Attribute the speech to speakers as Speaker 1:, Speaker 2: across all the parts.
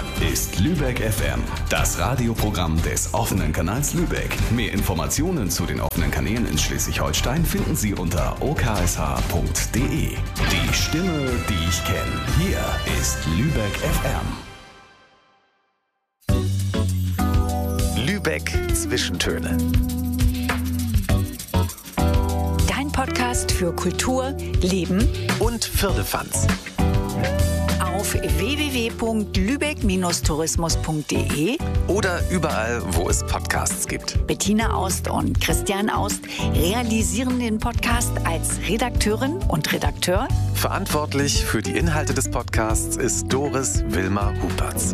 Speaker 1: ist Lübeck FM, das Radioprogramm des offenen Kanals Lübeck. Mehr Informationen zu den offenen Kanälen in Schleswig-Holstein finden Sie unter oksh.de. Die Stimme, die ich kenne. Hier ist Lübeck FM.
Speaker 2: Lübeck Zwischentöne.
Speaker 3: Dein Podcast für Kultur, Leben
Speaker 2: und Firlefanz.
Speaker 3: Auf www.lübeck-tourismus.de
Speaker 2: oder überall, wo es Podcasts gibt.
Speaker 3: Bettina Aust und Christian Aust realisieren den Podcast als Redakteurin und Redakteur.
Speaker 2: Verantwortlich für die Inhalte des Podcasts ist Doris Wilma Hupertz.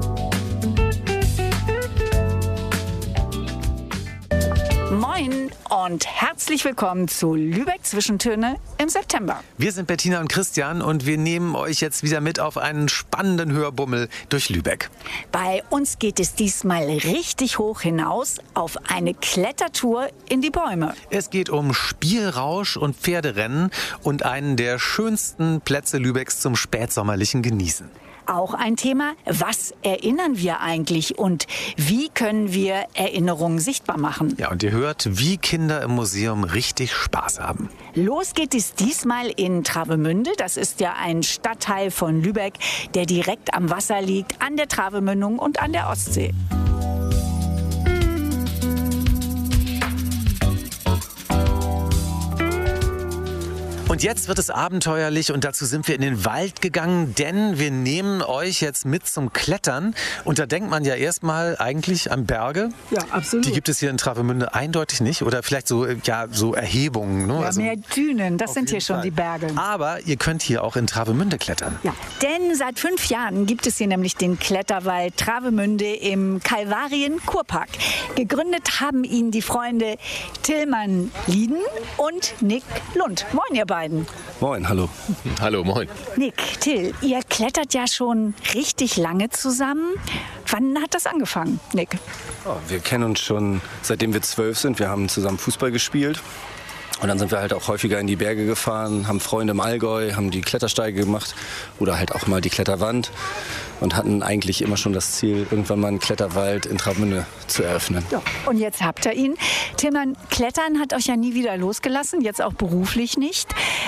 Speaker 3: Moin und herzlich willkommen zu Lübeck Zwischentöne im September.
Speaker 2: Wir sind Bettina und Christian und wir nehmen euch jetzt wieder mit auf einen spannenden Hörbummel durch Lübeck.
Speaker 3: Bei uns geht es diesmal richtig hoch hinaus auf eine Klettertour in die Bäume.
Speaker 2: Es geht um Spielrausch und Pferderennen und einen der schönsten Plätze Lübecks zum spätsommerlichen Genießen.
Speaker 3: Auch ein Thema, was erinnern wir eigentlich und wie können wir Erinnerungen sichtbar machen?
Speaker 2: Ja, und ihr hört, wie Kinder im Museum richtig Spaß haben.
Speaker 3: Los geht es diesmal in Travemünde. Das ist ja ein Stadtteil von Lübeck, der direkt am Wasser liegt, an der Travemündung und an der Ostsee.
Speaker 2: Und jetzt wird es abenteuerlich und dazu sind wir in den Wald gegangen, denn wir nehmen euch jetzt mit zum Klettern. Und da denkt man ja erstmal eigentlich an Berge.
Speaker 3: Ja, absolut.
Speaker 2: Die gibt es hier in Travemünde eindeutig nicht. Oder vielleicht so, ja, so Erhebungen. Ne?
Speaker 3: Ja, also mehr Dünen, das sind hier schon die Berge.
Speaker 2: Aber ihr könnt hier auch in Travemünde klettern.
Speaker 3: Ja, denn seit 5 Jahren gibt es hier nämlich den Kletterwald Travemünde im Kalvarien-Kurpark. Gegründet haben ihn die Freunde Tillmann Lieden und Nick Lund. Moin, ihr beiden.
Speaker 4: Moin, hallo.
Speaker 5: Hallo, moin.
Speaker 3: Nick, Till, ihr klettert ja schon richtig lange zusammen. Wann hat das angefangen, Nick?
Speaker 4: Oh, wir kennen uns schon seitdem wir 12 sind. Wir haben zusammen Fußball gespielt. Und dann sind wir halt auch häufiger in die Berge gefahren, haben Freunde im Allgäu, haben die Klettersteige gemacht oder halt auch mal die Kletterwand und hatten eigentlich immer schon das Ziel, irgendwann mal einen Kletterwald in Travemünde zu eröffnen.
Speaker 3: Ja. Und jetzt habt ihr ihn. Tillmann, Klettern hat euch ja nie wieder losgelassen, jetzt auch beruflich nicht.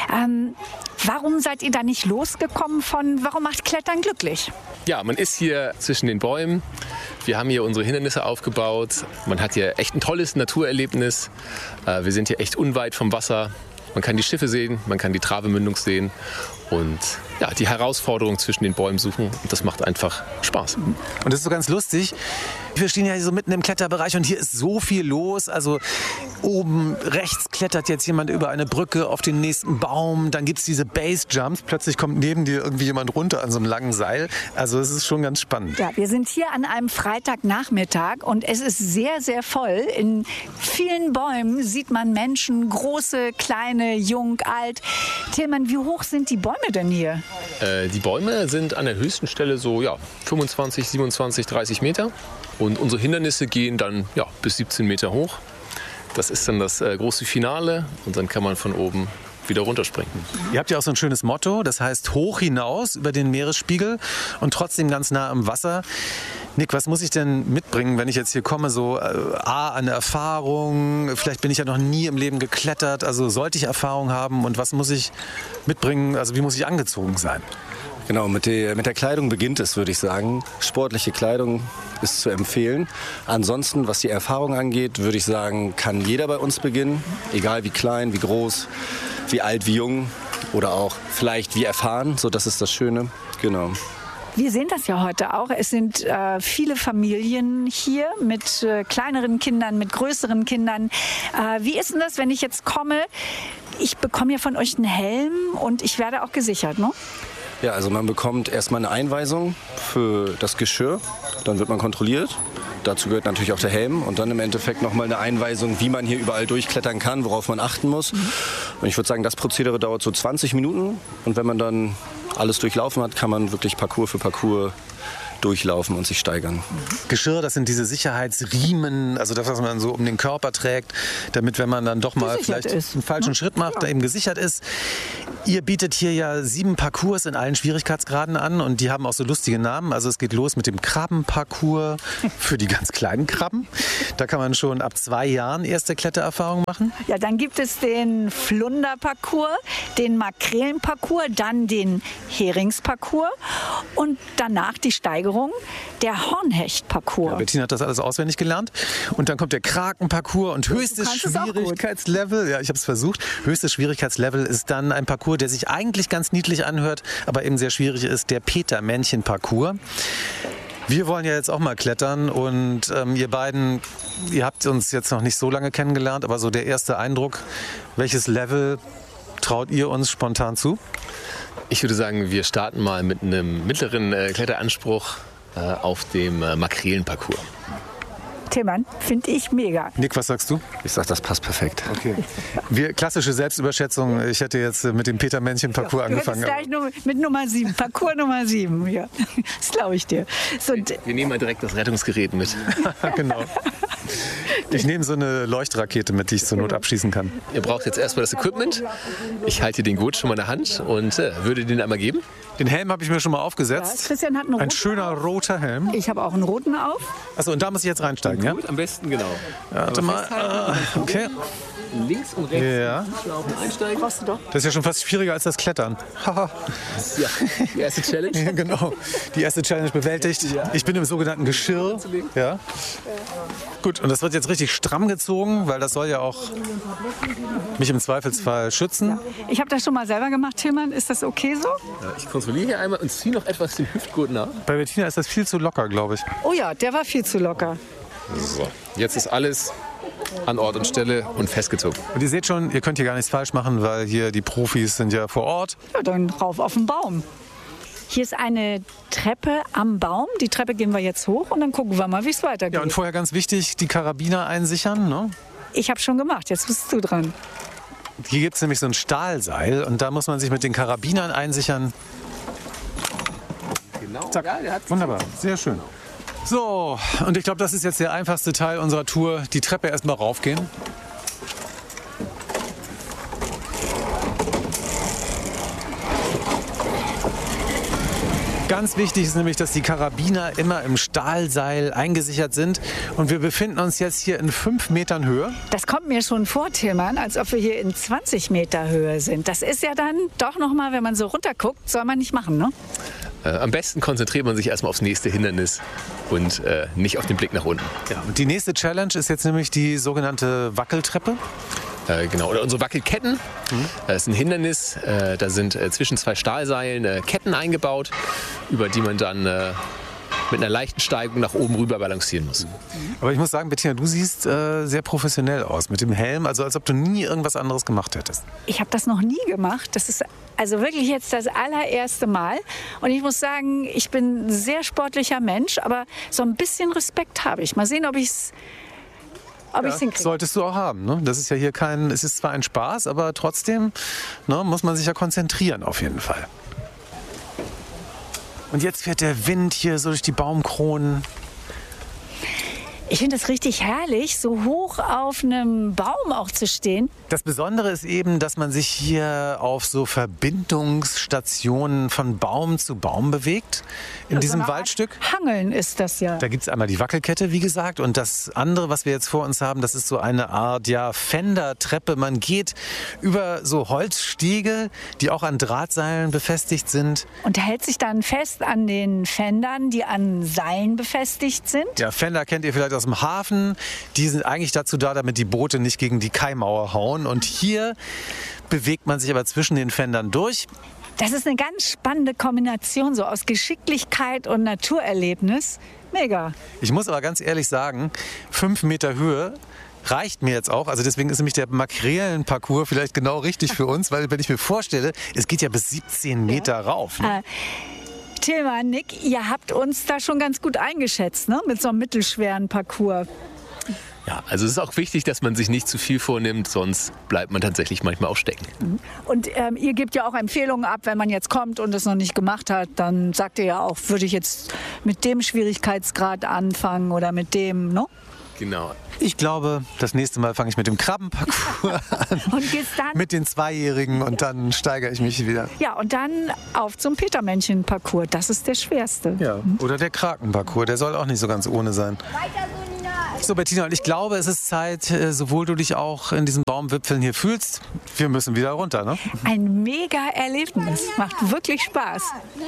Speaker 3: Warum seid ihr da nicht losgekommen warum macht Klettern glücklich?
Speaker 5: Ja, man ist hier zwischen den Bäumen. Wir haben hier unsere Hindernisse aufgebaut. Man hat hier echt ein tolles Naturerlebnis. Wir sind hier echt unweit vom Wasser. Man kann die Schiffe sehen, man kann die Travemündung sehen und ja, die Herausforderung zwischen den Bäumen suchen. Und das macht einfach Spaß.
Speaker 2: Und das ist so ganz lustig. Wir stehen ja hier so mitten im Kletterbereich und hier ist so viel los. Also oben rechts klettert jetzt jemand über eine Brücke auf den nächsten Baum. Dann gibt es diese Base-Jumps. Plötzlich kommt neben dir irgendwie jemand runter an so einem langen Seil. Also es ist schon ganz spannend.
Speaker 3: Ja, wir sind hier an einem Freitagnachmittag und es ist sehr, sehr voll. In vielen Bäumen sieht man Menschen, große, kleine, jung, alt. Tillmann, wie hoch sind die Bäume denn hier?
Speaker 5: Die Bäume sind an der höchsten Stelle so 25, 27, 30 Meter. Und unsere Hindernisse gehen dann bis 17 Meter hoch. Das ist dann das große Finale und dann kann man von oben wieder runterspringen.
Speaker 2: Ihr habt ja auch so ein schönes Motto, das heißt hoch hinaus über den Meeresspiegel und trotzdem ganz nah am Wasser. Nick, was muss ich denn mitbringen, wenn ich jetzt hier komme? So an Erfahrung, vielleicht bin ich ja noch nie im Leben geklettert, also sollte ich Erfahrung haben und was muss ich mitbringen, also wie muss ich angezogen sein?
Speaker 4: Genau, mit der Kleidung beginnt es, würde ich sagen. Sportliche Kleidung ist zu empfehlen. Ansonsten, was die Erfahrung angeht, würde ich sagen, kann jeder bei uns beginnen. Egal wie klein, wie groß, wie alt, wie jung oder auch vielleicht wie erfahren. So, das ist das Schöne. Genau.
Speaker 3: Wir sehen das ja heute auch. Es sind viele Familien hier mit kleineren Kindern, mit größeren Kindern. Wie ist denn das, wenn ich jetzt komme? Ich bekomme ja von euch einen Helm und ich werde auch gesichert, ne?
Speaker 4: Ja, also man bekommt erstmal eine Einweisung für das Geschirr, dann wird man kontrolliert. Dazu gehört natürlich auch der Helm und dann im Endeffekt nochmal eine Einweisung, wie man hier überall durchklettern kann, worauf man achten muss. Und ich würde sagen, das Prozedere dauert so 20 Minuten und wenn man dann alles durchlaufen hat, kann man wirklich Parcours für Parcours durchlaufen und sich steigern.
Speaker 2: Geschirr, das sind diese Sicherheitsriemen, also das, was man so um den Körper trägt, damit, wenn man dann doch mal vielleicht einen falschen Schritt macht, da eben gesichert ist. Ihr bietet hier ja 7 Parcours in allen Schwierigkeitsgraden an und die haben auch so lustige Namen. Also es geht los mit dem Krabbenparcours für die ganz kleinen Krabben. Da kann man schon ab 2 Jahren erste Klettererfahrung machen.
Speaker 3: Ja, dann gibt es den Flunderparcours, den Makrelenparcours, dann den Heringsparcours und danach die Steigerung, der Hornhechtparcours.
Speaker 2: Ja, Bettina hat das alles auswendig gelernt. Und dann kommt der Krakenparcours und höchstes Schwierigkeitslevel. Ja, ich habe es versucht. Höchstes Schwierigkeitslevel ist dann ein Parcours, der sich eigentlich ganz niedlich anhört, aber eben sehr schwierig ist, der Peter-Männchen-Parcours. Wir wollen ja jetzt auch mal klettern und ihr beiden, ihr habt uns jetzt noch nicht so lange kennengelernt, aber so der erste Eindruck, welches Level traut ihr uns spontan zu?
Speaker 5: Ich würde sagen, wir starten mal mit einem mittleren Kletteranspruch auf dem Makrelenparcours.
Speaker 3: Tillmann, finde ich mega.
Speaker 2: Nick, was sagst du?
Speaker 4: Ich sag, das passt perfekt.
Speaker 2: Okay. Klassische Selbstüberschätzung. Ich hätte jetzt mit dem Peter-Männchen-Parcours angefangen.
Speaker 3: Du hättest gleich mit Nummer 7, Parcours Nummer 7. Ja, das glaube ich dir. So,
Speaker 5: wir nehmen mal direkt das Rettungsgerät mit.
Speaker 2: Genau. Ich nehme so eine Leuchtrakete mit, die ich zur Not abschießen kann.
Speaker 5: Ihr braucht jetzt erstmal das Equipment. Ich halte den Gurt schon mal in der Hand und würde den einmal geben.
Speaker 2: Den Helm habe ich mir schon mal aufgesetzt.
Speaker 3: Ja, Christian hat einen
Speaker 2: Ein schöner roter Helm.
Speaker 3: Ich habe auch einen roten auf.
Speaker 2: Achso, und da muss ich jetzt reinsteigen, ja?
Speaker 5: Gut, am besten, genau.
Speaker 2: Warte mal. Okay.
Speaker 5: Links und rechts
Speaker 2: Ja.
Speaker 5: einsteigen.
Speaker 3: Brauchst du doch.
Speaker 2: Das ist ja schon fast schwieriger als das Klettern. Haha.
Speaker 5: Ja, die erste Challenge.
Speaker 2: Ja, genau. Die erste Challenge bewältigt. Ich bin im sogenannten Geschirr. Ja. Gut, und das wird jetzt richtig stramm gezogen, weil das soll ja auch mich im Zweifelsfall schützen.
Speaker 3: Ich habe das schon mal selber gemacht, Tillmann. Ist das okay so?
Speaker 5: Ich kontrolliere hier einmal und ziehe noch etwas den Hüftgurt nach.
Speaker 2: Bei Bettina ist das viel zu locker, glaube ich.
Speaker 3: Oh ja, der war viel zu locker.
Speaker 5: So, jetzt ist alles an Ort und Stelle und festgezogen.
Speaker 2: Und ihr seht schon, ihr könnt hier gar nichts falsch machen, weil hier die Profis sind ja vor Ort.
Speaker 3: Ja, dann rauf auf den Baum. Hier ist eine Treppe am Baum. Die Treppe gehen wir jetzt hoch und dann gucken wir mal, wie es weitergeht.
Speaker 2: Ja, und vorher ganz wichtig, die Karabiner einsichern. Ne?
Speaker 3: Ich habe schon gemacht, jetzt bist du dran.
Speaker 2: Hier gibt es nämlich so ein Stahlseil und da muss man sich mit den Karabinern einsichern.
Speaker 5: Genau.
Speaker 2: Zack.
Speaker 5: Ja, der hat
Speaker 2: Wunderbar, sehr schön. So, und ich glaube, das ist jetzt der einfachste Teil unserer Tour. Die Treppe erstmal raufgehen. Ganz wichtig ist nämlich, dass die Karabiner immer im Stahlseil eingesichert sind. Und wir befinden uns jetzt hier in 5 Metern Höhe.
Speaker 3: Das kommt mir schon vor, Tillmann, als ob wir hier in 20 Meter Höhe sind. Das ist ja dann doch noch mal, wenn man so runterguckt, soll man nicht machen, ne?
Speaker 5: Am besten konzentriert man sich erstmal aufs nächste Hindernis und nicht auf den Blick nach unten.
Speaker 2: Ja, und die nächste Challenge ist jetzt nämlich die sogenannte Wackeltreppe.
Speaker 5: Genau, oder unsere Wackelketten. Das ist ein Hindernis. Da sind zwischen 2 Stahlseilen Ketten eingebaut, über die man dann mit einer leichten Steigung nach oben rüber balancieren muss.
Speaker 2: Aber ich muss sagen, Bettina, du siehst sehr professionell aus mit dem Helm, also als ob du nie irgendwas anderes gemacht hättest.
Speaker 3: Ich habe das noch nie gemacht. Das ist also wirklich jetzt das allererste Mal. Und ich muss sagen, ich bin ein sehr sportlicher Mensch, aber so ein bisschen Respekt habe ich. Mal sehen, ob ich es hinkriege.
Speaker 2: Solltest du auch haben. Ne? Das ist ja hier es ist zwar ein Spaß, aber trotzdem muss man sich ja konzentrieren auf jeden Fall. Und jetzt fährt der Wind hier so durch die Baumkronen.
Speaker 3: Ich finde es richtig herrlich, so hoch auf einem Baum auch zu stehen.
Speaker 2: Das Besondere ist eben, dass man sich hier auf so Verbindungsstationen von Baum zu Baum bewegt. In diesem
Speaker 3: so eine
Speaker 2: Waldstück.
Speaker 3: Art Hangeln ist das ja.
Speaker 2: Da gibt es einmal die Wackelkette, wie gesagt. Und das andere, was wir jetzt vor uns haben, das ist so eine Art Fendertreppe. Man geht über so Holzstege, die auch an Drahtseilen befestigt sind.
Speaker 3: Und hält sich dann fest an den Fendern, die an Seilen befestigt sind.
Speaker 2: Ja, Fender kennt ihr vielleicht aus dem Hafen. Die sind eigentlich dazu da, damit die Boote nicht gegen die Kaimauer hauen. Und hier bewegt man sich aber zwischen den Fendern durch.
Speaker 3: Das ist eine ganz spannende Kombination so aus Geschicklichkeit und Naturerlebnis. Mega.
Speaker 2: Ich muss aber ganz ehrlich sagen, 5 Meter Höhe reicht mir jetzt auch. Also deswegen ist nämlich der Makrelenparcours vielleicht genau richtig für uns, weil wenn ich mir vorstelle, es geht ja bis 17 Meter rauf. Ne?
Speaker 3: Tillmann, Nick, ihr habt uns da schon ganz gut eingeschätzt, ne? Mit so einem mittelschweren Parcours.
Speaker 5: Ja, also es ist auch wichtig, dass man sich nicht zu viel vornimmt, sonst bleibt man tatsächlich manchmal auch stecken.
Speaker 3: Und ihr gebt ja auch Empfehlungen ab, wenn man jetzt kommt und es noch nicht gemacht hat, dann sagt ihr ja auch, würde ich jetzt mit dem Schwierigkeitsgrad anfangen oder mit dem, ne?
Speaker 5: Genau.
Speaker 2: Ich glaube, das nächste Mal fange ich mit dem Krabbenparcours an.
Speaker 3: Und gehst dann?
Speaker 2: Mit den Zweijährigen und dann steigere ich mich wieder.
Speaker 3: Ja, und dann auf zum Petermännchen-Parcours. Das ist der schwerste.
Speaker 2: Ja. Oder der Krakenparcours, der soll auch nicht so ganz ohne sein. So, Bettina, und ich glaube, es ist Zeit, sowohl du dich auch in diesen Baumwipfeln hier fühlst, wir müssen wieder runter, ne?
Speaker 3: Ein mega Erlebnis. Macht wirklich Spaß.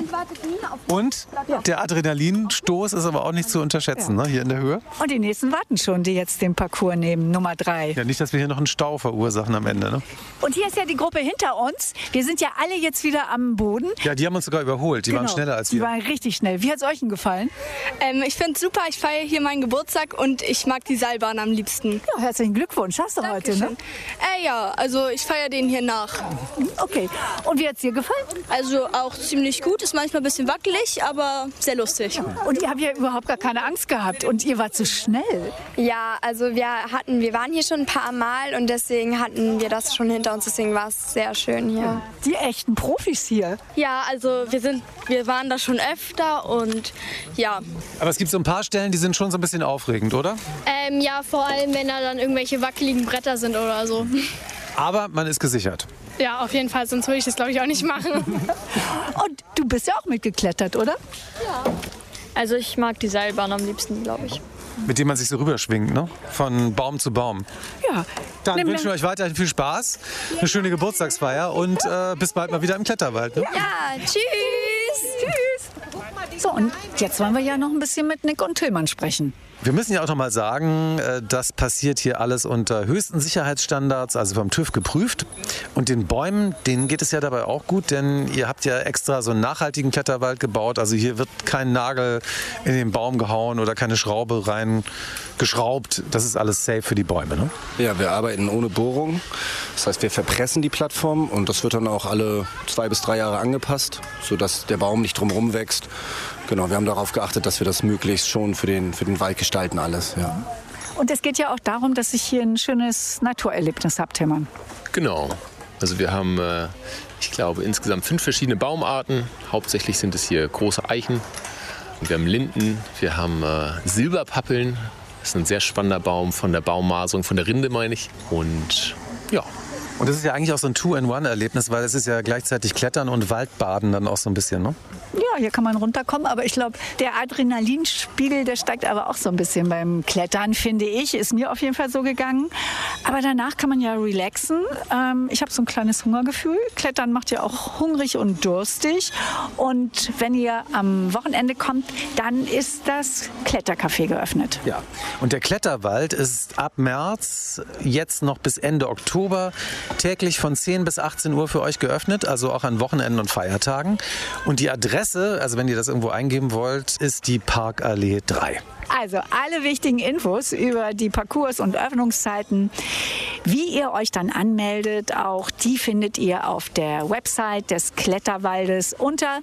Speaker 2: Und der Adrenalinstoß ist aber auch nicht zu unterschätzen, ne? Hier in der Höhe.
Speaker 3: Und die nächsten warten schon, die jetzt den Parcours nehmen, Nummer 3.
Speaker 2: Ja, nicht, dass wir hier noch einen Stau verursachen am Ende, ne?
Speaker 3: Und hier ist ja die Gruppe hinter uns. Wir sind ja alle jetzt wieder am Boden.
Speaker 2: Ja, die haben uns sogar überholt. Die waren schneller als wir.
Speaker 3: Die waren richtig schnell. Wie hat es euch denn gefallen?
Speaker 6: Ich finde es super. Ich feiere hier meinen Geburtstag und ich mag die Seilbahn am liebsten.
Speaker 3: Ja, herzlichen Glückwunsch. Hast du heute, ne?
Speaker 6: Ja, also ich feiere den hier nach.
Speaker 3: Okay. Und wie hat es dir gefallen?
Speaker 6: Also auch ziemlich gut. Ist manchmal ein bisschen wackelig, aber sehr lustig.
Speaker 3: Und ihr habt ja überhaupt gar keine Angst gehabt. Und ihr wart so schnell.
Speaker 7: Ja, also wir waren hier schon ein paar Mal und deswegen hatten wir das schon hinter uns. Deswegen war es sehr schön hier.
Speaker 3: Die echten Profis hier.
Speaker 6: Ja, also wir waren da schon öfter und ja.
Speaker 2: Aber es gibt so ein paar Stellen, die sind schon so ein bisschen aufregend, oder?
Speaker 6: Ja, vor allem, wenn da dann irgendwelche wackeligen Bretter sind oder so.
Speaker 2: Aber man ist gesichert.
Speaker 6: Ja, auf jeden Fall, sonst würde ich das, glaube ich, auch nicht machen.
Speaker 3: Und du bist ja auch mitgeklettert, oder?
Speaker 6: Also ich mag die Seilbahn am liebsten, glaube ich.
Speaker 2: Mit dem man sich so rüberschwingt, ne? Von Baum zu Baum.
Speaker 3: Ja.
Speaker 2: Dann wünschen wir euch weiterhin viel Spaß, eine schöne Geburtstagsfeier und bis bald mal wieder im Kletterwald. Ne?
Speaker 7: Ja, tschüss! Tschüss!
Speaker 3: So, und jetzt wollen wir ja noch ein bisschen mit Nick und Tillmann sprechen.
Speaker 2: Wir müssen ja auch noch mal sagen, das passiert hier alles unter höchsten Sicherheitsstandards, also vom TÜV geprüft. Und den Bäumen, denen geht es ja dabei auch gut, denn ihr habt ja extra so einen nachhaltigen Kletterwald gebaut. Also hier wird kein Nagel in den Baum gehauen oder keine Schraube reingeschraubt. Das ist alles safe für die Bäume, ne?
Speaker 4: Ja, wir arbeiten ohne Bohrung. Das heißt, wir verpressen die Plattform und das wird dann auch alle 2 bis 3 Jahre angepasst, sodass der Baum nicht drumherum wächst. Genau, wir haben darauf geachtet, dass wir das möglichst schon für den Wald gestalten alles. Ja.
Speaker 3: Und es geht ja auch darum, dass ich hier ein schönes Naturerlebnis habt, Tillmann.
Speaker 5: Genau. Also wir haben, ich glaube, insgesamt 5 verschiedene Baumarten. Hauptsächlich sind es hier große Eichen. Wir haben Linden, wir haben Silberpappeln. Das ist ein sehr spannender Baum von der Baummasung, von der Rinde meine ich. Und ja.
Speaker 2: Und das ist ja eigentlich auch so ein Two-in-One-Erlebnis, weil es ist ja gleichzeitig Klettern und Waldbaden dann auch so ein bisschen, ne?
Speaker 3: Ja, hier kann man runterkommen, aber ich glaube, der Adrenalinspiegel, der steigt aber auch so ein bisschen beim Klettern, finde ich. Ist mir auf jeden Fall so gegangen. Aber danach kann man ja relaxen. Ich habe so ein kleines Hungergefühl. Klettern macht ja auch hungrig und durstig. Und wenn ihr am Wochenende kommt, dann ist das Klettercafé geöffnet.
Speaker 2: Ja. Und der Kletterwald ist ab März jetzt noch bis Ende Oktober täglich von 10 bis 18 Uhr für euch geöffnet, also auch an Wochenenden und Feiertagen. Und die Adresse, also wenn ihr das irgendwo eingeben wollt, ist die Parkallee 3.
Speaker 3: Also alle wichtigen Infos über die Parcours und Öffnungszeiten, wie ihr euch dann anmeldet, auch die findet ihr auf der Website des Kletterwaldes unter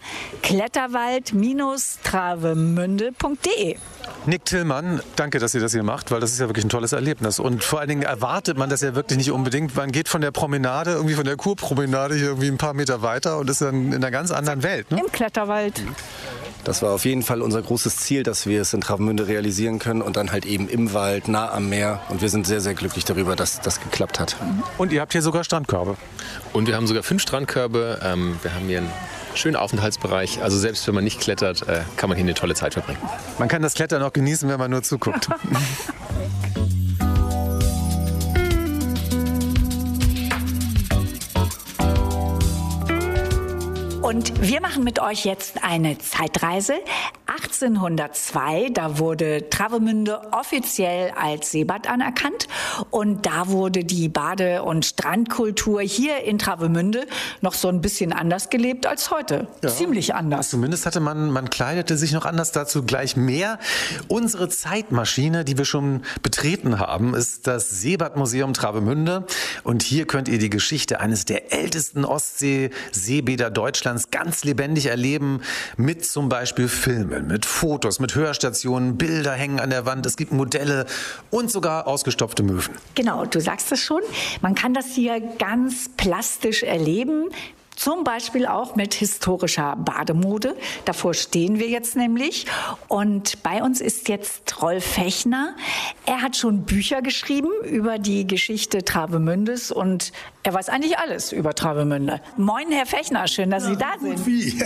Speaker 3: kletterwald-travemünde.de.
Speaker 2: Nick Tillmann, danke, dass ihr das hier macht, weil das ist ja wirklich ein tolles Erlebnis. Und vor allen Dingen erwartet man das ja wirklich nicht unbedingt. Man geht von der Promenade, irgendwie von der Kurpromenade hier irgendwie ein paar Meter weiter und ist dann in einer ganz anderen Welt. Ne?
Speaker 3: Im Kletterwald.
Speaker 4: Das war auf jeden Fall unser großes Ziel, dass wir es in Travemünde realisieren können und dann halt eben im Wald, nah am Meer. Und wir sind sehr, sehr glücklich darüber, dass das geklappt hat.
Speaker 2: Und ihr habt hier sogar Strandkörbe.
Speaker 5: Und wir haben sogar 5 Strandkörbe. Wir haben hier einen schönen Aufenthaltsbereich. Also selbst wenn man nicht klettert, kann man hier eine tolle Zeit verbringen.
Speaker 2: Man kann das Klettern auch genießen, wenn man nur zuguckt.
Speaker 3: Und wir machen mit euch jetzt eine Zeitreise. 1802, da wurde Travemünde offiziell als Seebad anerkannt. Und da wurde die Bade- und Strandkultur hier in Travemünde noch so ein bisschen anders gelebt als heute. Ja. Ziemlich anders.
Speaker 2: Zumindest hatte man kleidete sich noch anders, dazu gleich mehr. Unsere Zeitmaschine, die wir schon betreten haben, ist das Seebadmuseum Travemünde. Und hier könnt ihr die Geschichte eines der ältesten Ostsee-Seebäder Deutschlands Deutschlands ganz lebendig erleben mit zum Beispiel Filmen, mit Fotos, mit Hörstationen, Bilder hängen an der Wand, es gibt Modelle und sogar ausgestopfte Möwen.
Speaker 3: Genau, du sagst es schon. Man kann das hier ganz plastisch erleben. Zum Beispiel auch mit historischer Bademode. Davor stehen wir jetzt nämlich. Und bei uns ist jetzt Rolf Fechner. Er hat schon Bücher geschrieben über die Geschichte Travemündes und er weiß eigentlich alles über Travemünde. Moin, Herr Fechner, schön, dass Sie da sind.
Speaker 8: Wie?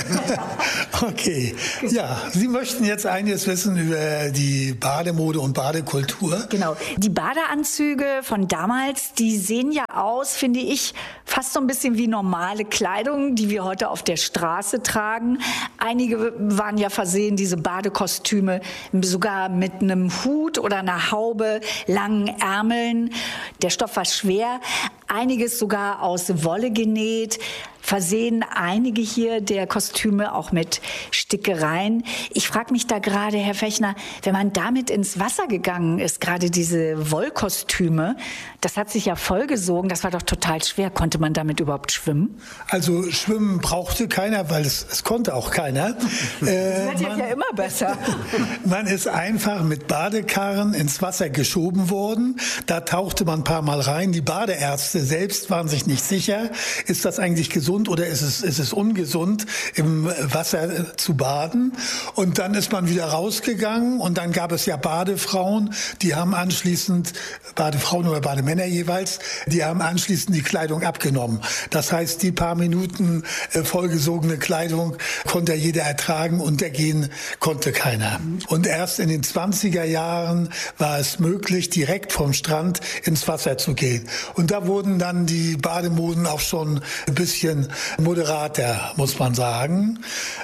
Speaker 8: Okay. Ja, Sie möchten jetzt einiges wissen über die Bademode und Badekultur.
Speaker 3: Genau. Die Badeanzüge von damals, die sehen ja aus, finde ich, fast so ein bisschen wie normale Kleidung, die wir heute auf der Straße tragen. Einige waren ja versehen, diese Badekostüme, sogar mit einem Hut oder einer Haube, langen Ärmeln. Der Stoff war schwer. Einiges sogar aus Wolle genäht, versehen einige hier der Kostüme auch mit Stickereien. Ich frage mich da gerade, Herr Fechner, wenn man damit ins Wasser gegangen ist, gerade diese Wollkostüme, das hat sich ja vollgesogen, das war doch total schwer. Konnte man damit überhaupt schwimmen?
Speaker 8: Also schwimmen brauchte keiner, weil es konnte auch keiner.
Speaker 3: Das wird ja immer besser.
Speaker 8: Man ist einfach mit Badekarren ins Wasser geschoben worden. Da tauchte man ein paar Mal rein. Die Badeärzte selbst waren sich nicht sicher, ist das eigentlich gesund oder ist es ungesund, im Wasser zu baden. Und dann ist man wieder rausgegangen und dann gab es ja Badefrauen, die haben anschließend, Badefrauen oder Bademänner jeweils, die haben anschließend die Kleidung abgenommen. Das heißt, die paar Minuten vollgesogene Kleidung konnte jeder ertragen, untergehen konnte keiner. Und erst in den 20er Jahren war es möglich, direkt vom Strand ins Wasser zu gehen. Und da wurden dann die Bademoden auch schon ein bisschen moderater, muss man sagen.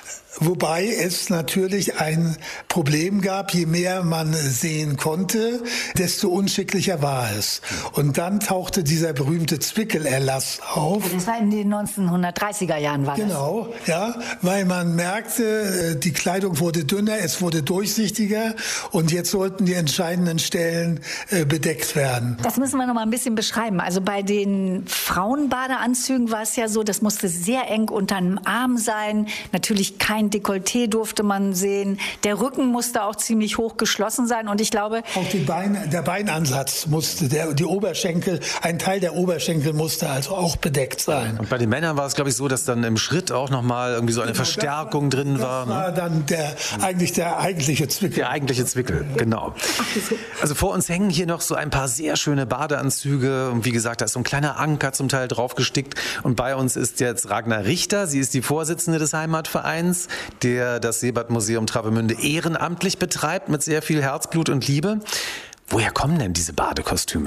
Speaker 8: Wobei es natürlich ein Problem gab, je mehr man sehen konnte, desto unschicklicher war es. Und dann tauchte dieser berühmte Zwickelerlass auf.
Speaker 3: Das war in den 1930er Jahren, war das?
Speaker 8: Genau, ja, weil man merkte, die Kleidung wurde dünner, es wurde durchsichtiger und jetzt sollten die entscheidenden Stellen bedeckt werden.
Speaker 3: Das müssen wir noch mal ein bisschen beschreiben. Also bei den Frauenbadeanzügen war es ja so, das musste sehr eng unter dem Arm sein, natürlich kein Dekolleté durfte man sehen. Der Rücken musste auch ziemlich hoch geschlossen sein. Und ich glaube...
Speaker 8: Auch der Beinansatz musste, die Oberschenkel, ein Teil der Oberschenkel musste also auch bedeckt sein.
Speaker 2: Und bei den Männern war es, glaube ich, so, dass dann im Schritt auch nochmal irgendwie so eine Verstärkung drin war.
Speaker 8: Das war dann der eigentliche Zwickel.
Speaker 2: Der eigentliche Zwickel, genau. Also vor uns hängen hier noch so ein paar sehr schöne Badeanzüge. Und wie gesagt, da ist so ein kleiner Anker zum Teil draufgestickt. Und bei uns ist jetzt Ragnar Richter. Sie ist die Vorsitzende des Heimatvereins, der das Seebadmuseum Travemünde ehrenamtlich betreibt mit sehr viel Herzblut und Liebe. Woher kommen denn diese Badekostüme?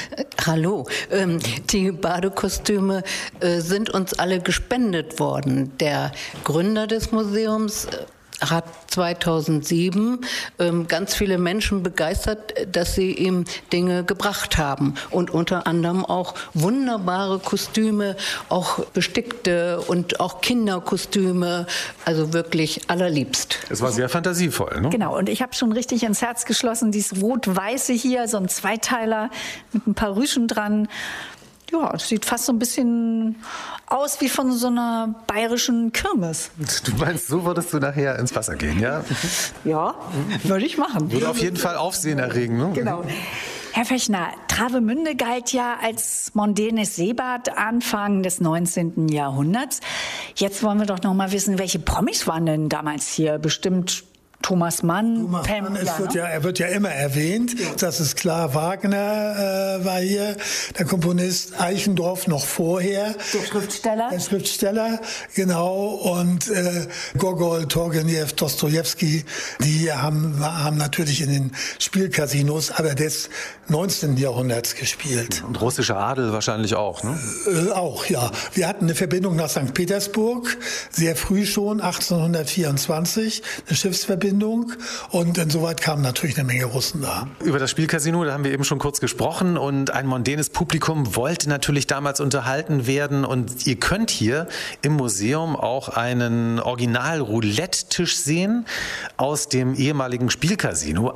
Speaker 9: Hallo, die Badekostüme sind uns alle gespendet worden. Der Gründer des Museums hat 2007 ganz viele Menschen begeistert, dass sie ihm Dinge gebracht haben. Und unter anderem auch wunderbare Kostüme, auch bestickte und auch Kinderkostüme. Also wirklich allerliebst.
Speaker 2: Es war sehr fantasievoll, ne?
Speaker 3: Genau, und ich habe schon richtig ins Herz geschlossen, dieses Rot-Weiße hier, so ein Zweiteiler mit ein paar Rüschen dran. Ja, es sieht fast so ein bisschen aus wie von so einer bayerischen Kirmes.
Speaker 2: Du meinst, so würdest du nachher ins Wasser gehen, ja?
Speaker 3: Ja, würde ich machen.
Speaker 2: Würde auf jeden Fall Aufsehen erregen, ne?
Speaker 3: Genau. Herr Fechner, Travemünde galt ja als mondänes Seebad Anfang des 19. Jahrhunderts. Jetzt wollen wir doch noch mal wissen, welche Promis waren denn damals hier? Bestimmt Thomas Mann.
Speaker 8: Er wird ja immer erwähnt, ja. Das ist klar. Wagner war hier, der Komponist, Eichendorff noch vorher. Der Schriftsteller, genau. Und Gogol, Turgenev, Dostojewski, die haben natürlich in den Spielcasinos, aber des 19. Jahrhunderts gespielt.
Speaker 2: Und russischer Adel wahrscheinlich auch, ne?
Speaker 8: Auch, ja. Wir hatten eine Verbindung nach St. Petersburg, sehr früh schon, 1824, eine Schiffsverbindung. Verbindung und insoweit kamen natürlich eine Menge Russen da.
Speaker 2: Über das Spielcasino, da haben wir eben schon kurz gesprochen und ein mondänes Publikum wollte natürlich damals unterhalten werden und ihr könnt hier im Museum auch einen Original-Roulette-Tisch sehen aus dem ehemaligen Spielcasino.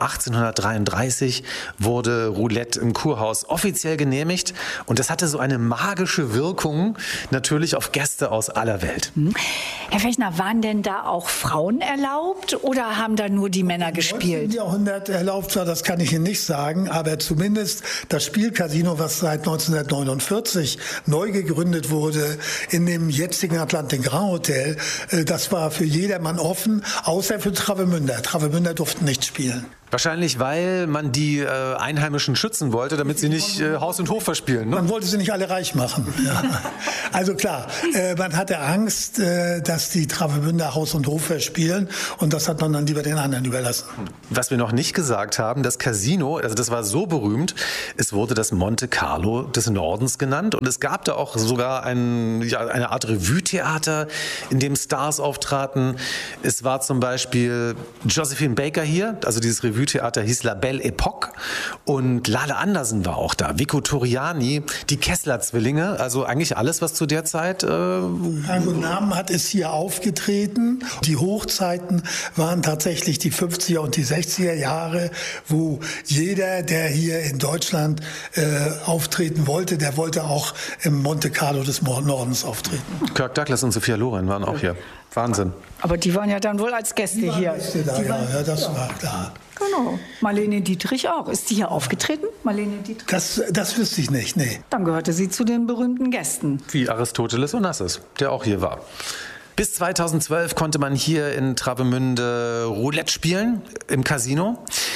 Speaker 2: 1833 wurde Roulette im Kurhaus offiziell genehmigt und das hatte so eine magische Wirkung natürlich auf Gäste aus aller Welt.
Speaker 3: Herr Fechner, waren denn da auch Frauen erlaubt oder haben da nur die Männer gespielt?
Speaker 8: Im 19. Jahrhundert erlaubt war, das kann ich Ihnen nicht sagen, aber zumindest das Spielcasino, was seit 1949 neu gegründet wurde in dem jetzigen Atlantic Grand Hotel, das war für jedermann offen, außer für Travemünder. Travemünder durften nicht spielen.
Speaker 2: Wahrscheinlich, weil man die Einheimischen schützen wollte, damit sie nicht Haus und Hof verspielen. Ne?
Speaker 8: Man wollte sie nicht alle reich machen. Ja. Also klar, man hatte Angst, dass die Travemünder Haus und Hof verspielen und das hat man dann lieber den anderen überlassen.
Speaker 2: Was wir noch nicht gesagt haben, das Casino, also das war so berühmt, es wurde das Monte Carlo des Nordens genannt und es gab da auch sogar eine Art Revue-Theater, in dem Stars auftraten. Es war zum Beispiel Josephine Baker hier, also dieses Revue-Theater hieß La Belle Époque und Lale Andersen war auch da, Vico Torriani, die Kessler-Zwillinge, also eigentlich alles, was zu der Zeit...
Speaker 8: Also Namen hat es hier aufgetreten. Die Hochzeiten waren tatsächlich die 50er und die 60er Jahre, wo jeder, der hier in Deutschland auftreten wollte, der wollte auch im Monte Carlo des Nordens auftreten.
Speaker 2: Kirk Douglas und Sophia Loren waren auch hier. Wahnsinn.
Speaker 3: Aber die waren ja dann wohl als Gäste hier.
Speaker 8: Ja, das war klar.
Speaker 3: Genau. Marlene Dietrich auch. Ist die hier aufgetreten? Marlene Dietrich?
Speaker 8: Das wüsste ich nicht, nee.
Speaker 3: Dann gehörte sie zu den berühmten Gästen.
Speaker 2: Wie Aristoteles Onassis, der auch hier war. Bis 2012 konnte man hier in Travemünde Roulette spielen im Casino.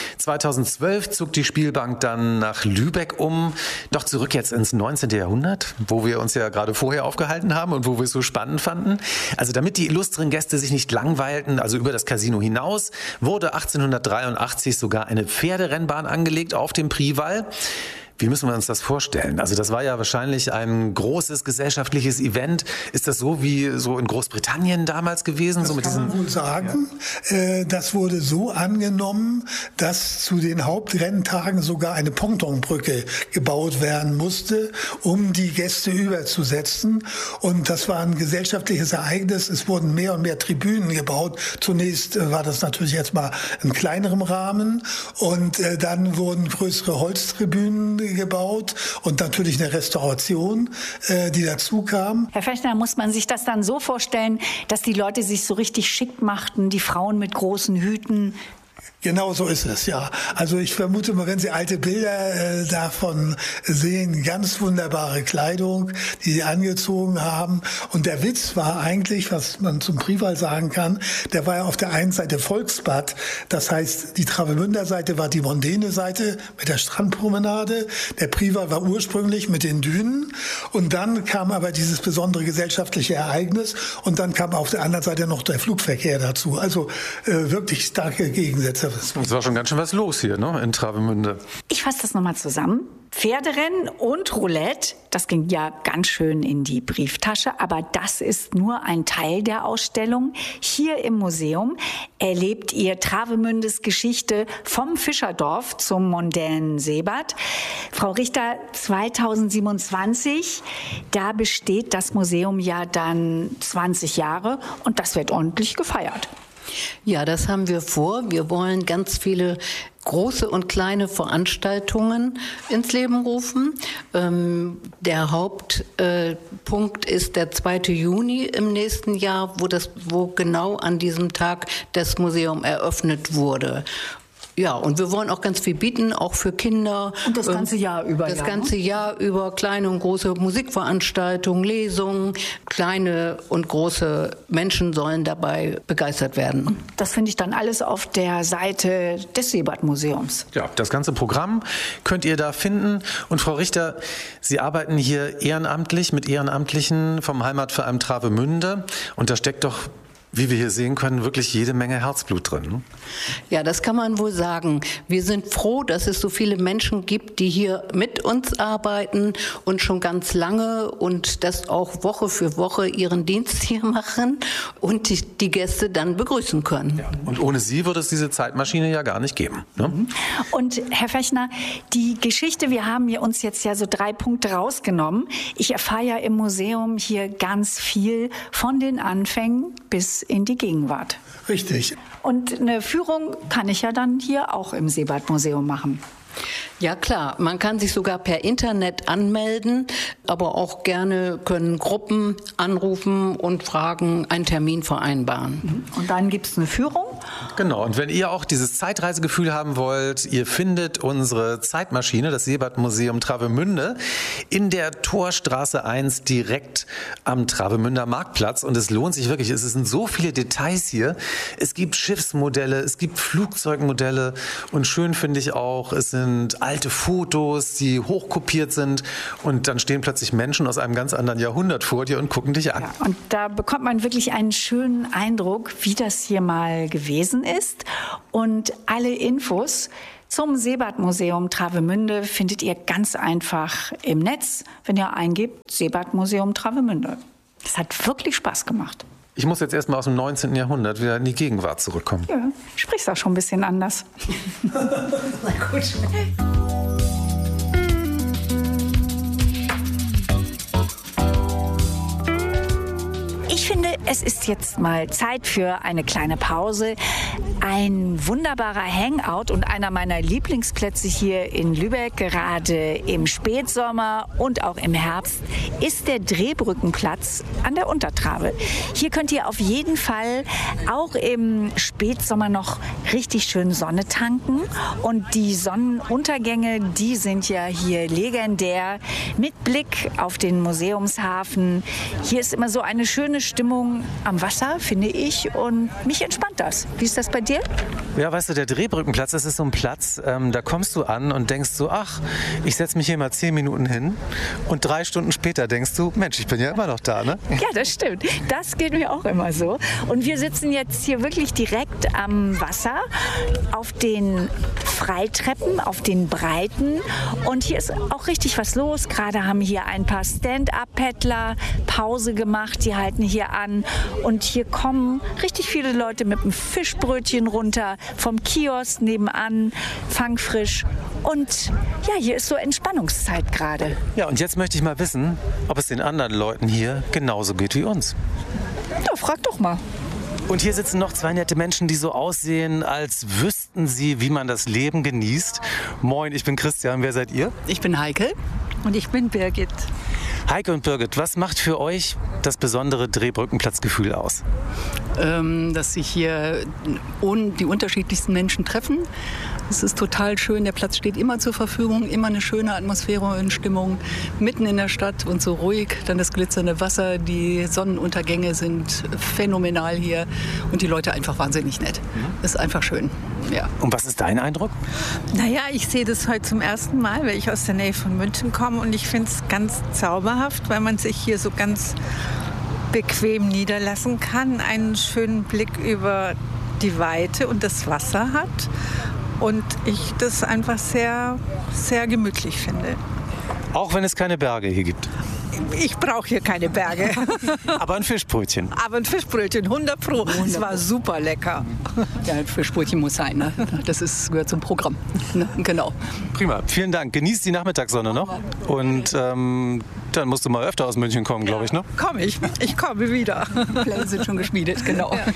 Speaker 2: 2012 zog die Spielbank dann nach Lübeck um. Doch zurück jetzt ins 19. Jahrhundert, wo wir uns ja gerade vorher aufgehalten haben und wo wir es so spannend fanden. Also damit die illustren Gäste sich nicht langweilten, also über das Casino hinaus, wurde 1883 sogar eine Pferderennbahn angelegt auf dem Prival. Wie müssen wir uns das vorstellen? Also das war ja wahrscheinlich ein großes gesellschaftliches Event. Ist das so wie so in Großbritannien damals gewesen?
Speaker 8: Das
Speaker 2: so mit
Speaker 8: kann man wohl sagen. Ja. Das wurde so angenommen, dass zu den Hauptrenntagen sogar eine Pontonbrücke gebaut werden musste, um die Gäste überzusetzen. Und das war ein gesellschaftliches Ereignis. Es wurden mehr und mehr Tribünen gebaut. Zunächst war das natürlich erstmal in kleinerem Rahmen und dann wurden größere Holztribünen gebaut und natürlich eine Restauration, die dazu kam.
Speaker 3: Herr Fechner, muss man sich das dann so vorstellen, dass die Leute sich so richtig schick machten, die Frauen mit großen Hüten?
Speaker 8: Genau so ist es, ja. Also ich vermute mal, wenn Sie alte Bilder davon sehen, ganz wunderbare Kleidung, die sie angezogen haben. Und der Witz war eigentlich, was man zum Prival sagen kann, der war ja auf der einen Seite Volksbad. Das heißt, die Travemünder Seite war die mondäne Seite mit der Strandpromenade. Der Prival war ursprünglich mit den Dünen. Und dann kam aber dieses besondere gesellschaftliche Ereignis. Und dann kam auf der anderen Seite noch der Flugverkehr dazu. Also wirklich starke Gegensätze.
Speaker 2: Es war schon ganz schön was los hier, ne, in Travemünde.
Speaker 3: Ich fasse das nochmal zusammen. Pferderennen und Roulette, das ging ja ganz schön in die Brieftasche, aber das ist nur ein Teil der Ausstellung. Hier im Museum erlebt ihr Travemündes Geschichte vom Fischerdorf zum mondänen Seebad. Frau Richter, 2027, da besteht das Museum ja dann 20 Jahre und das wird ordentlich gefeiert.
Speaker 9: Ja, das haben wir vor. Wir wollen ganz viele große und kleine Veranstaltungen ins Leben rufen. Der Hauptpunkt ist der 2. Juni im nächsten Jahr, wo genau an diesem Tag das Museum eröffnet wurde. Ja, und wir wollen auch ganz viel bieten, auch für Kinder.
Speaker 3: Und das ganze Jahr über?
Speaker 9: Das ganze Jahr über kleine und große Musikveranstaltungen, Lesungen. Kleine und große Menschen sollen dabei begeistert werden.
Speaker 3: Und das finde ich dann alles auf der Seite des Seebadmuseums.
Speaker 2: Ja, das ganze Programm könnt ihr da finden. Und Frau Richter, Sie arbeiten hier ehrenamtlich mit Ehrenamtlichen vom Heimatverein Travemünde. Und da steckt doch wie wir hier sehen können, wirklich jede Menge Herzblut drin. Ne?
Speaker 9: Ja, das kann man wohl sagen. Wir sind froh, dass es so viele Menschen gibt, die hier mit uns arbeiten und schon ganz lange und das auch Woche für Woche ihren Dienst hier machen und die Gäste dann begrüßen können.
Speaker 2: Ja. Und ohne sie würde es diese Zeitmaschine ja gar nicht geben. Ne?
Speaker 3: Und Herr Fechner, die Geschichte, wir haben uns jetzt ja so 3 Punkte rausgenommen. Ich erfahre ja im Museum hier ganz viel von den Anfängen bis in die Gegenwart.
Speaker 8: Richtig.
Speaker 3: Und eine Führung kann ich ja dann hier auch im Seebadmuseum machen.
Speaker 9: Ja klar, man kann sich sogar per Internet anmelden, aber auch gerne können Gruppen anrufen und fragen, einen Termin vereinbaren.
Speaker 3: Und dann gibt es eine Führung?
Speaker 2: Genau, und wenn ihr auch dieses Zeitreisegefühl haben wollt, ihr findet unsere Zeitmaschine, das Seebadmuseum Travemünde, in der Torstraße 1 direkt am Travemünder Marktplatz. Und es lohnt sich wirklich, es sind so viele Details hier. Es gibt Schiffsmodelle, es gibt Flugzeugmodelle und schön finde ich auch, es sind alte Fotos, die hochkopiert sind und dann stehen plötzlich Menschen aus einem ganz anderen Jahrhundert vor dir und gucken dich an.
Speaker 3: Ja, und da bekommt man wirklich einen schönen Eindruck, wie das hier mal gewesen ist. Und alle Infos zum Seebadmuseum Travemünde findet ihr ganz einfach im Netz, wenn ihr eingebt Seebadmuseum Travemünde. Das hat wirklich Spaß gemacht.
Speaker 2: Ich muss jetzt erstmal aus dem 19. Jahrhundert wieder in die Gegenwart zurückkommen.
Speaker 3: Ja, sprichst auch schon ein bisschen anders. Na gut. Ich finde, es ist jetzt mal Zeit für eine kleine Pause. Ein wunderbarer Hangout und einer meiner Lieblingsplätze hier in Lübeck, gerade im Spätsommer und auch im Herbst, ist der Drehbrückenplatz an der Untertrave. Hier könnt ihr auf jeden Fall auch im Spätsommer noch richtig schön Sonne tanken. Und die Sonnenuntergänge, die sind ja hier legendär mit Blick auf den Museumshafen. Hier ist immer so eine schöne Stimmung am Wasser, finde ich, und mich entspannt das. Wie ist das bei dir?
Speaker 2: Ja, weißt du, der Drehbrückenplatz, das ist so ein Platz, da kommst du an und denkst so, ach, ich setze mich hier mal 10 Minuten hin und 3 Stunden später denkst du, Mensch, ich bin ja immer noch da, ne?
Speaker 3: Ja, das stimmt. Das geht mir auch immer so. Und wir sitzen jetzt hier wirklich direkt am Wasser, auf den Freitreppen, auf den Breiten. Und hier ist auch richtig was los. Gerade haben hier ein paar Stand-Up-Paddler Pause gemacht, die halten hier an. Und hier kommen richtig viele Leute mit einem Fischbrötchen runter, vom Kiosk nebenan, fangfrisch. Und ja, hier ist so Entspannungszeit gerade.
Speaker 2: Ja, und jetzt möchte ich mal wissen, ob es den anderen Leuten hier genauso geht wie uns.
Speaker 3: Ja, frag doch mal.
Speaker 2: Und hier sitzen noch 2 nette Menschen, die so aussehen, als wüssten sie, wie man das Leben genießt. Moin, ich bin Christian. Wer seid ihr?
Speaker 10: Ich bin Heike.
Speaker 11: Und ich bin Birgit.
Speaker 2: Heike und Birgit, was macht für euch das besondere Drehbrückenplatzgefühl aus?
Speaker 10: Dass sich hier die unterschiedlichsten Menschen treffen. Es ist total schön, der Platz steht immer zur Verfügung, immer eine schöne Atmosphäre und Stimmung, mitten in der Stadt und so ruhig. Dann das glitzernde Wasser, die Sonnenuntergänge sind phänomenal hier und die Leute einfach wahnsinnig nett. Das ist einfach schön. Ja.
Speaker 2: Und was ist dein Eindruck?
Speaker 11: Naja, ich sehe das heute zum ersten Mal, weil ich aus der Nähe von München komme und ich finde es ganz zauberhaft, weil man sich hier so ganz bequem niederlassen kann, einen schönen Blick über die Weite und das Wasser hat und ich das einfach sehr, sehr gemütlich finde.
Speaker 2: Auch wenn es keine Berge hier gibt?
Speaker 11: Ich brauche hier keine Berge.
Speaker 2: Aber ein Fischbrötchen.
Speaker 11: Aber ein Fischbrötchen, 100%. Es war super lecker.
Speaker 10: Ja, ein Fischbrötchen muss sein. Ne? Das gehört zum Programm. Ne? Genau.
Speaker 2: Prima. Vielen Dank. Genießt die Nachmittagssonne noch. Und dann musst du mal öfter aus München kommen, glaube ich, ne?
Speaker 11: Komm ich. Ich komme wieder.
Speaker 10: Pläne sind schon geschmiedet, genau. Ja.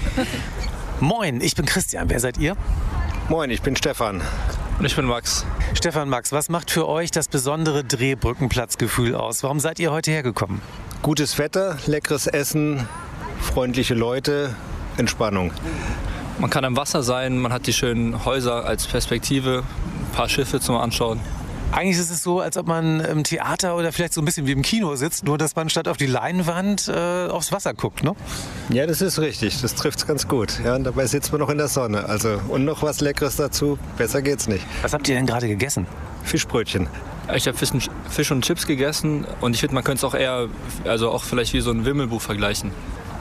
Speaker 2: Moin, ich bin Christian. Wer seid ihr?
Speaker 12: Moin, ich bin Stefan.
Speaker 13: Und ich bin Max.
Speaker 2: Stefan, Max, was macht für euch das besondere Drehbrückenplatzgefühl aus? Warum seid ihr heute hergekommen?
Speaker 12: Gutes Wetter, leckeres Essen, freundliche Leute, Entspannung.
Speaker 13: Man kann am Wasser sein, man hat die schönen Häuser als Perspektive, ein paar Schiffe zum Anschauen.
Speaker 2: Eigentlich ist es so, als ob man im Theater oder vielleicht so ein bisschen wie im Kino sitzt, nur dass man statt auf die Leinwand aufs Wasser guckt, ne?
Speaker 12: Ja, das ist richtig. Das trifft es ganz gut. Ja, und dabei sitzt man noch in der Sonne. Also, und noch was Leckeres dazu. Besser geht's nicht.
Speaker 2: Was habt ihr denn gerade gegessen?
Speaker 12: Fischbrötchen.
Speaker 13: Ich habe Fisch und Chips gegessen und ich finde, man könnte es auch eher, also auch vielleicht wie so ein Wimmelbuch vergleichen.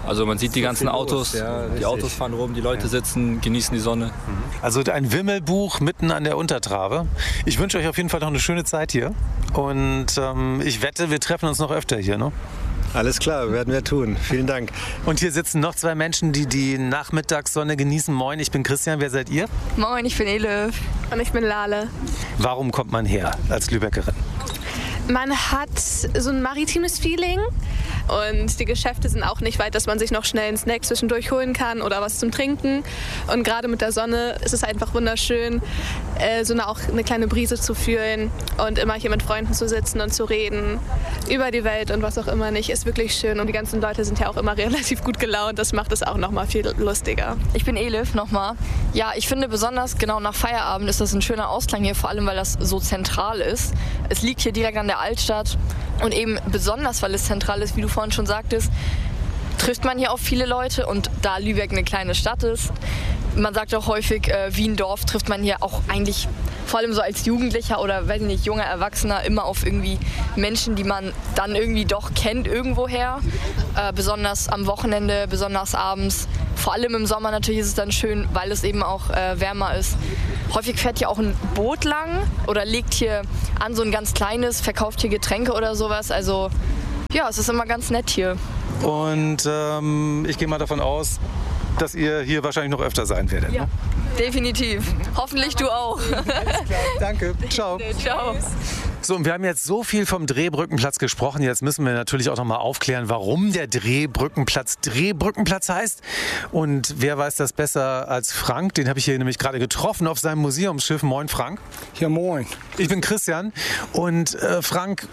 Speaker 13: Also man sieht die ganzen Autos, die Autos fahren rum, die Leute sitzen, genießen die Sonne.
Speaker 2: Also ein Wimmelbuch mitten an der Untertrabe. Ich wünsche euch auf jeden Fall noch eine schöne Zeit hier und ich wette, wir treffen uns noch öfter hier, ne?
Speaker 12: Alles klar, werden wir tun. Vielen Dank.
Speaker 2: Und hier sitzen noch 2 Menschen, die die Nachmittagssonne genießen. Moin, ich bin Christian. Wer seid ihr?
Speaker 6: Moin, ich bin Elif. Und ich bin Lale.
Speaker 2: Warum kommt man her als Lübeckerin?
Speaker 6: Man hat so ein maritimes Feeling und die Geschäfte sind auch nicht weit, dass man sich noch schnell einen Snack zwischendurch holen kann oder was zum Trinken. Und gerade mit der Sonne ist es einfach wunderschön, auch eine kleine Brise zu fühlen und immer hier mit Freunden zu sitzen und zu reden über die Welt und was auch immer nicht. Ist wirklich schön und die ganzen Leute sind ja auch immer relativ gut gelaunt. Das macht es auch noch mal viel lustiger.
Speaker 14: Ich bin Elif nochmal. Ja, ich finde besonders genau nach Feierabend ist das ein schöner Ausklang hier, vor allem weil das so zentral ist. Es liegt hier direkt an der Altstadt und eben besonders, weil es zentral ist, wie du vorhin schon sagtest, trifft man hier auf viele Leute und da Lübeck eine kleine Stadt ist, man sagt auch häufig, wie ein Dorf, trifft man hier auch eigentlich vor allem so als Jugendlicher oder weiß ich nicht, junger Erwachsener immer auf irgendwie Menschen, die man dann irgendwie doch kennt irgendwoher. Besonders am Wochenende, besonders abends. Vor allem im Sommer natürlich ist es dann schön, weil es eben auch wärmer ist. Häufig fährt hier auch ein Boot lang oder legt hier an so ein ganz kleines, verkauft hier Getränke oder sowas. Also ja, es ist immer ganz nett hier.
Speaker 2: Und ich gehe mal davon aus, dass ihr hier wahrscheinlich noch öfter sein werdet.
Speaker 14: Ja,
Speaker 2: ne?
Speaker 14: Definitiv. Hoffentlich du auch.
Speaker 2: Alles klar, danke. Ciao.
Speaker 14: Ciao.
Speaker 2: So, und wir haben jetzt so viel vom Drehbrückenplatz gesprochen. Jetzt müssen wir natürlich auch noch mal aufklären, warum der Drehbrückenplatz heißt. Und wer weiß das besser als Frank? Den habe ich hier nämlich gerade getroffen auf seinem Museumsschiff. Moin, Frank.
Speaker 15: Ja, moin.
Speaker 2: Ich bin Christian. Und Frank,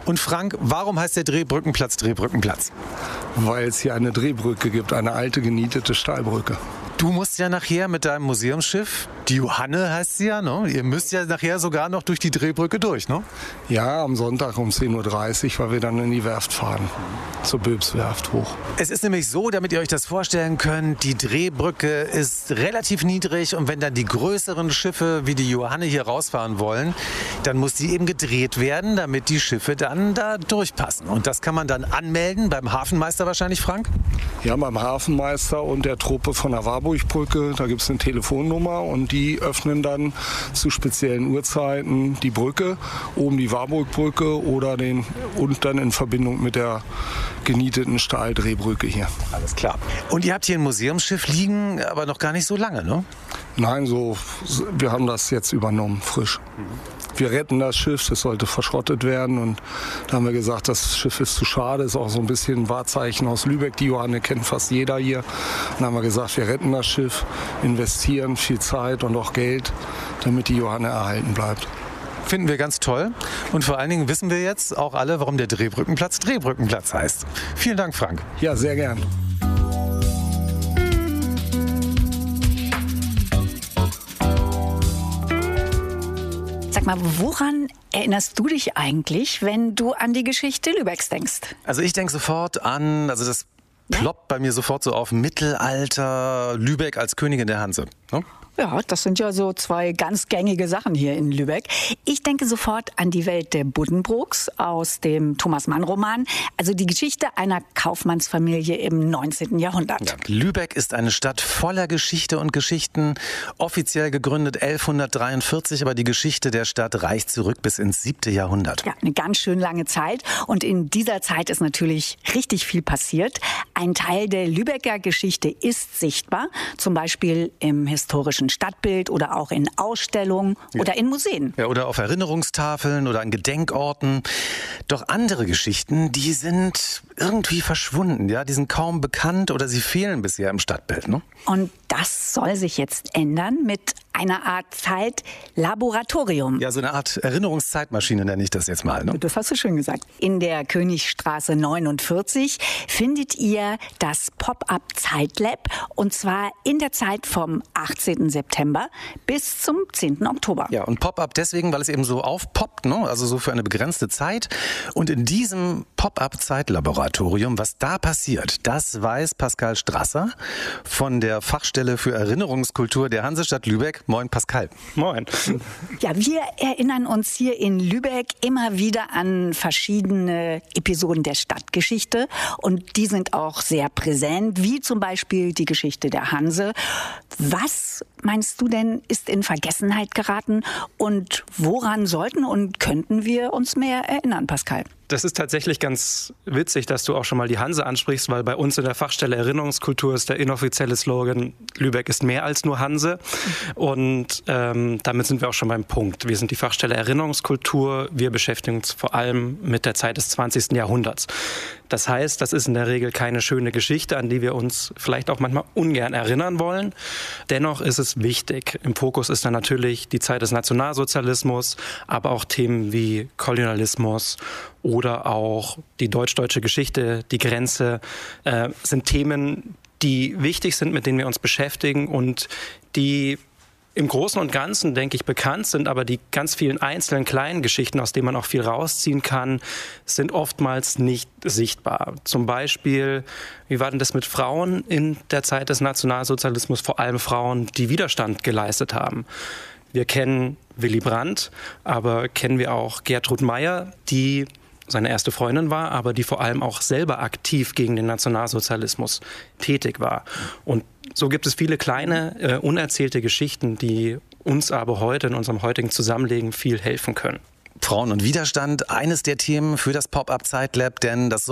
Speaker 2: warum heißt der Drehbrückenplatz Drehbrückenplatz?
Speaker 15: Weil es hier eine Drehbrücke gibt, eine alte genietete Stahlbrücke.
Speaker 2: Du musst ja nachher mit deinem Museumsschiff, die Johanne heißt sie ja, ne? Ihr müsst ja nachher sogar noch durch die Drehbrücke durch, ne?
Speaker 15: Ja, am Sonntag um 10.30 Uhr, weil wir dann in die Werft fahren, zur Böbswerft hoch.
Speaker 2: Es ist nämlich so, damit ihr euch das vorstellen könnt, die Drehbrücke ist relativ niedrig und wenn dann die größeren Schiffe wie die Johanne hier rausfahren wollen, dann muss die eben gedreht werden, damit die Schiffe dann da durchpassen. Und das kann man dann anmelden beim Hafenmeister wahrscheinlich, Frank?
Speaker 15: Ja, beim Hafenmeister und der Truppe von der Warburgbrücke, da gibt es eine Telefonnummer und die öffnen dann zu speziellen Uhrzeiten die Brücke, oben die Warburgbrücke und dann in Verbindung mit der genieteten Stahldrehbrücke hier.
Speaker 2: Alles klar. Und ihr habt hier ein Museumsschiff liegen, aber noch gar nicht so lange, ne?
Speaker 15: Nein, wir haben das jetzt übernommen, frisch. Wir retten das Schiff, das sollte verschrottet werden und da haben wir gesagt, das Schiff ist zu schade, ist auch so ein bisschen ein Wahrzeichen aus Lübeck, die Johanne kennt fast jeder hier. Und dann haben wir gesagt, wir retten das Schiff, investieren viel Zeit und auch Geld, damit die Johanne erhalten bleibt.
Speaker 2: Finden wir ganz toll und vor allen Dingen wissen wir jetzt auch alle, warum der Drehbrückenplatz Drehbrückenplatz heißt. Vielen Dank, Frank.
Speaker 15: Ja, sehr gern.
Speaker 3: Sag mal, woran erinnerst du dich eigentlich, wenn du an die Geschichte Lübecks denkst?
Speaker 2: Also ich denke sofort an, das ploppt bei mir sofort so auf Mittelalter, Lübeck als Königin der Hanse. Ne?
Speaker 3: Ja, das sind ja so 2 ganz gängige Sachen hier in Lübeck. Ich denke sofort an die Welt der Buddenbrooks aus dem Thomas-Mann-Roman, also die Geschichte einer Kaufmannsfamilie im 19. Jahrhundert.
Speaker 2: Ja, Lübeck ist eine Stadt voller Geschichte und Geschichten, offiziell gegründet 1143, aber die Geschichte der Stadt reicht zurück bis ins 7. Jahrhundert.
Speaker 3: Ja, eine ganz schön lange Zeit und in dieser Zeit ist natürlich richtig viel passiert. Ein Teil der Lübecker Geschichte ist sichtbar, zum Beispiel im historischen Stadtbild oder auch in Ausstellungen oder in Museen.
Speaker 2: Ja, oder auf Erinnerungstafeln oder an Gedenkorten. Doch andere Geschichten, die sind irgendwie verschwunden. Ja? Die sind kaum bekannt oder sie fehlen bisher im Stadtbild. Ne?
Speaker 3: Und das soll sich jetzt ändern mit einer Art Zeitlaboratorium.
Speaker 2: Ja, so eine Art Erinnerungszeitmaschine nenne ich das jetzt mal. Ne?
Speaker 3: Das hast du schön gesagt. In der Königstraße 49 findet ihr das Pop-up-Zeitlab und zwar in der Zeit vom 18. September bis zum 10. Oktober.
Speaker 2: Ja, und Pop-up deswegen, weil es eben so aufpoppt, ne? Also so für eine begrenzte Zeit. Und in diesem Pop-up-Zeitlaboratorium. Was da passiert, das weiß Pascal Strasser von der Fachstelle für Erinnerungskultur der Hansestadt Lübeck. Moin Pascal.
Speaker 16: Moin.
Speaker 3: Ja, wir erinnern uns hier in Lübeck immer wieder an verschiedene Episoden der Stadtgeschichte und die sind auch sehr präsent, wie zum Beispiel die Geschichte der Hanse. Was meinst du denn, ist in Vergessenheit geraten und woran sollten und könnten wir uns mehr erinnern, Pascal?
Speaker 16: Das ist tatsächlich ganz witzig, dass du auch schon mal die Hanse ansprichst, weil bei uns in der Fachstelle Erinnerungskultur ist der inoffizielle Slogan, Lübeck ist mehr als nur Hanse. Und damit sind wir auch schon beim Punkt. Wir sind die Fachstelle Erinnerungskultur. Wir beschäftigen uns vor allem mit der Zeit des 20. Jahrhunderts. Das heißt, das ist in der Regel keine schöne Geschichte, an die wir uns vielleicht auch manchmal ungern erinnern wollen. Dennoch ist es wichtig. Im Fokus ist dann natürlich die Zeit des Nationalsozialismus, aber auch Themen wie Kolonialismus oder auch die deutsch-deutsche Geschichte, die Grenze, sind Themen, die wichtig sind, mit denen wir uns beschäftigen und die im Großen und Ganzen, denke ich, bekannt sind, aber die ganz vielen einzelnen kleinen Geschichten, aus denen man auch viel rausziehen kann, sind oftmals nicht sichtbar. Zum Beispiel, wie war denn das mit Frauen in der Zeit des Nationalsozialismus, vor allem Frauen, die Widerstand geleistet haben? Wir kennen Willy Brandt, aber kennen wir auch Gertrud Meyer, die seine erste Freundin war, aber die vor allem auch selber aktiv gegen den Nationalsozialismus tätig war. Und so gibt es viele kleine, unerzählte Geschichten, die uns aber heute in unserem heutigen Zusammenleben viel helfen können.
Speaker 2: Frauen und Widerstand, eines der Themen für das Pop-up Zeitlab, denn das